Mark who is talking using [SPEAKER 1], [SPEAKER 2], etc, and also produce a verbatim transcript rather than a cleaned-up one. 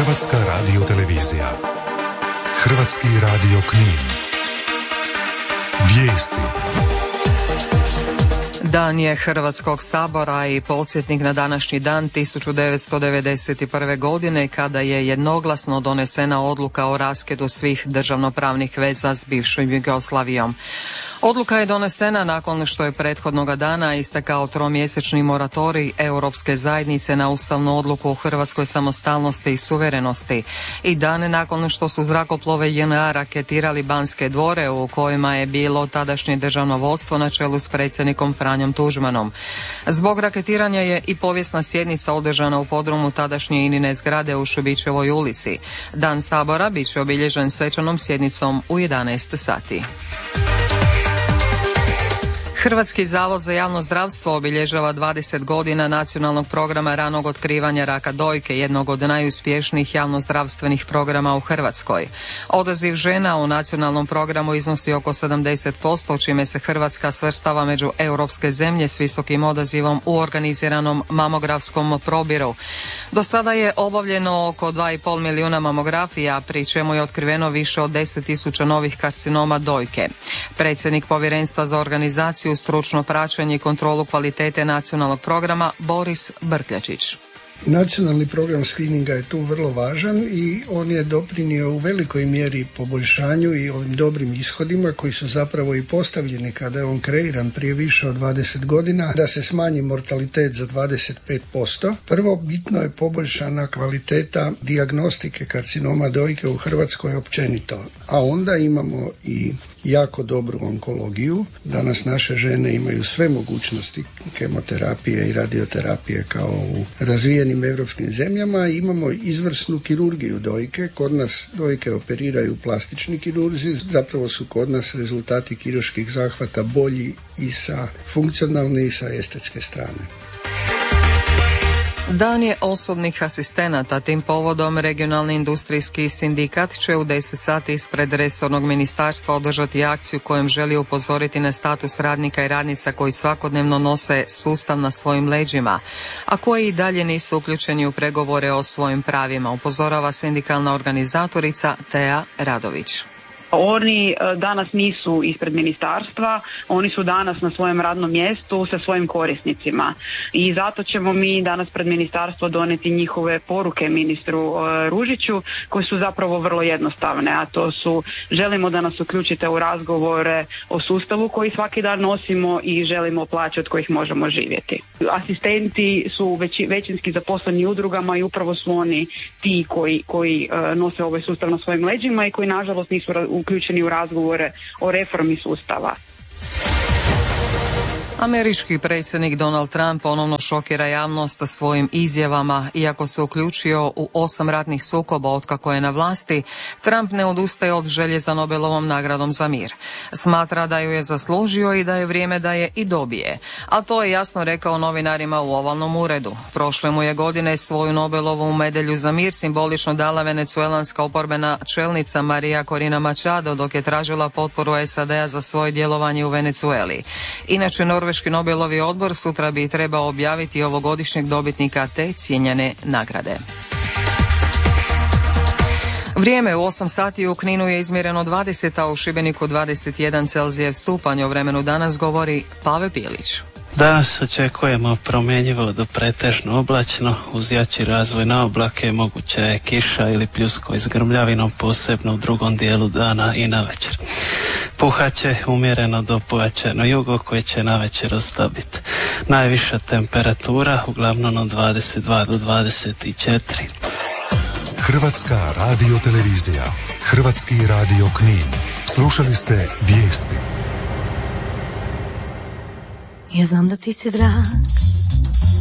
[SPEAKER 1] Hrvatska radiotelevizija. Hrvatski radio Knin. Vijesti.
[SPEAKER 2] Dan je Hrvatskog sabora i podsjetnik na današnji dan tisuću devetsto devedeset prve. godine kada je jednoglasno donesena odluka o raskidu svih državnopravnih veza s bivšom Jugoslavijom. Odluka je donesena nakon što je prethodnoga dana istekao tromjesečni moratorij Europske zajednice na ustavnu odluku o hrvatskoj samostalnosti i suverenosti i dan nakon što su zrakoplove J N A raketirali Banske dvore u kojima je bilo tadašnje državno vodstvo na čelu s predsjednikom Franjom Tuđmanom. Zbog raketiranja je i povijesna sjednica održana u podrumu tadašnje Inine zgrade u Šubićevoj ulici. Dan Sabora bit će obilježen svečanom sjednicom u jedanaest sati. Hrvatski zavod za javno zdravstvo obilježava dvadeset godina nacionalnog programa ranog otkrivanja raka dojke, jednog od najuspješnijih javnozdravstvenih programa u Hrvatskoj. Odaziv žena u nacionalnom programu iznosi oko sedamdeset posto, čime se Hrvatska svrstava među europske zemlje s visokim odazivom u organiziranom mamografskom probiru. Do sada je obavljeno oko dva i pol milijuna mamografija, pri čemu je otkriveno više od deset tisuća novih karcinoma dojke. Predsjednik Povjerenstva za organizaciju, stručno praćenje i kontrolu kvalitete nacionalnog programa Boris Brkljačić.
[SPEAKER 3] Nacionalni program screeninga je tu vrlo važan i on je doprinio u velikoj mjeri poboljšanju i ovim dobrim ishodima koji su zapravo i postavljeni kada je on kreiran prije više od dvadeset godina, da se smanji mortalitet za dvadeset pet posto. Prvo, bitno je poboljšana kvaliteta dijagnostike karcinoma dojke u Hrvatskoj općenito, a onda imamo i jako dobru onkologiju. Danas naše žene imaju sve mogućnosti kemoterapije i radioterapije kao u razvijenim europskim zemljama. Imamo izvrsnu kirurgiju dojke. Kod nas dojke operiraju plastični kirurzi. Zapravo su kod nas rezultati kirurških zahvata bolji i sa funkcionalne i sa estetske strane.
[SPEAKER 2] Dan je osobnih asistenata. Tim povodom regionalni industrijski sindikat će u deset sati ispred resornog ministarstva održati akciju kojom želi upozoriti na status radnika i radnica koji svakodnevno nose sustav na svojim leđima, a koji i dalje nisu uključeni u pregovore o svojim pravima, upozorava sindikalna organizatorica Teja Radović.
[SPEAKER 4] Oni danas nisu ispred ministarstva, oni su danas na svojem radnom mjestu sa svojim korisnicima i zato ćemo mi danas pred ministarstvo donijeti njihove poruke ministru Ružiću koje su zapravo vrlo jednostavne, a to su: želimo da nas uključite u razgovore o sustavu koji svaki dan nosimo i želimo plaće od kojih možemo živjeti. Asistenti su već, većinski zaposleni udrugama i upravo su oni ti koji, koji nose ovaj sustav na svojim leđima i koji nažalost nisu uključeni u razgovore o reformi sustava.
[SPEAKER 2] Američki predsjednik Donald Trump ponovno šokira javnost svojim izjavama. Iako se uključio u osam ratnih sukoba otkako je na vlasti, Trump ne odustaje od želje za Nobelovom nagradom za mir. Smatra da ju je zaslužio i da je vrijeme da je i dobije. A to je jasno rekao novinarima u ovalnom uredu. Prošle mu je godine svoju Nobelovu medalju za mir simbolično dala venecuelanska oporbena čelnica Maria Corina Machado dok je tražila potporu S A D-a za svoje djelovanje u Venecueli. Inače, Norveški Nobelovi odbor sutra bi trebao objaviti ovogodišnjeg dobitnika te cijenjene nagrade. Vrijeme u osam sati u Kninu je izmjereno dvadeset, a u Šibeniku dvadeset jedan Celzijev stupanj. O vremenu danas govori Pave Pilić.
[SPEAKER 5] Danas očekujemo promjenjivo do pretežno oblačno, uz jači razvoj na oblake, moguća je kiša ili pljusko s grmljavinom, posebno u drugom dijelu dana i navečer. Puhaće umjereno do pojačano jugo koje će navečer oslabiti. Najviša temperatura uglavnom od dvadeset dva do dvadeset četiri.
[SPEAKER 1] Hrvatska radiotelevizija, Hrvatski radio Knin. Slušali ste vijesti.
[SPEAKER 6] Ja znam da ti si drag,